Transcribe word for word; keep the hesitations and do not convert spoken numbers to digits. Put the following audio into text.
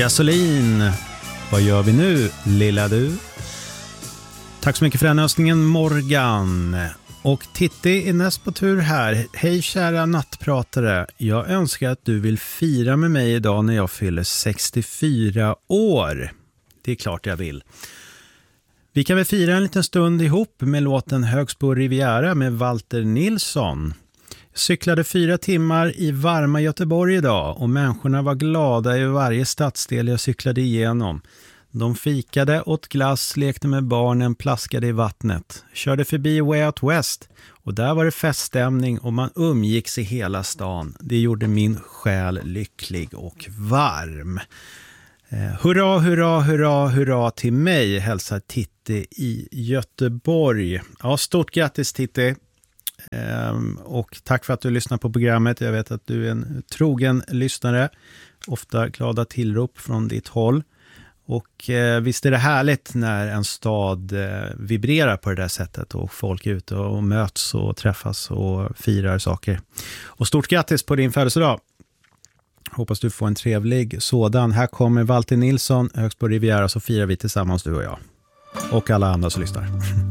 Gasolin. Vad gör vi nu, lilla du? Tack så mycket för den önskningen, Morgan. Och Titti är näst på tur här. Hej kära nattpratare. Jag önskar att du vill fira med mig idag när jag fyller sextiofyra år. Det är klart jag vill. Vi kan väl fira en liten stund ihop med låten Högsbo Riviera med Walter Nilsson. Jag cyklade fyra timmar i varma Göteborg idag och människorna var glada i varje stadsdel jag cyklade igenom. De fikade, åt glass, lekte med barnen, plaskade i vattnet. Körde förbi Way Out West och där var det feststämning och man umgicks i hela stan. Det gjorde min själ lycklig och varm. Eh, hurra, hurra, hurra, hurra till mig, hälsar Titti i Göteborg. Ja, stort grattis Titti. Um, och tack för att du lyssnar på programmet. Jag vet att du är en trogen lyssnare. Ofta glada tillrop från ditt håll. Och eh, visst är det härligt när en stad eh, vibrerar på det där sättet och folk är ute och möts och träffas och firar saker. Och stort grattis på din födelsedag. Hoppas du får en trevlig sådan. Här kommer Walter Nilsson, Högsbo Riviera, så firar vi tillsammans du och jag. Och alla andra som lyssnar.